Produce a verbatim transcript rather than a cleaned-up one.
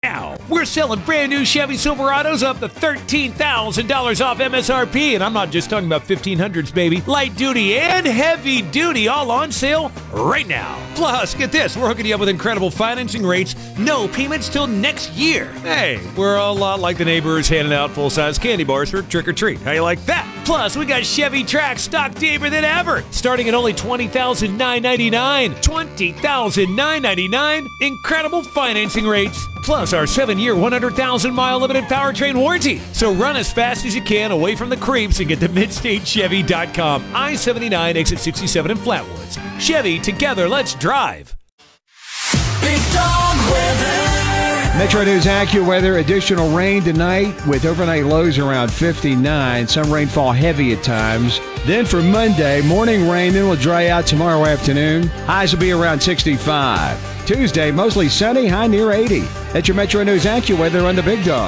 now. We're selling brand new Chevy Silverados up to thirteen thousand dollars off M S R P, and I'm not just talking about fifteen hundreds, baby. Light duty and heavy duty all on sale right now. Plus, get this, we're hooking you up with incredible financing rates, no payments till next year. Hey, we're a lot like the neighbors handing out full-size candy bars for trick-or-treat. How you like that? Plus, we got Chevy Trax stock deeper than ever, starting at only twenty thousand nine hundred ninety-nine dollars. twenty thousand nine hundred ninety-nine dollars. Incredible financing rates. Plus our seven-year, one hundred thousand mile limited powertrain warranty. So run as fast as you can away from the creeps and get to midstate chevy dot com. I seventy-nine, exit sixty-seven in Flatwoods. Chevy, together, let's drive. Big Dog Weather. Metro News AccuWeather, additional rain tonight with overnight lows around fifty-nine. Some rainfall heavy at times. Then for Monday, morning rain, then will dry out tomorrow afternoon. Highs will be around sixty-five. Tuesday, mostly sunny, high near eighty. That's your Metro News AccuWeather on the Big Dog.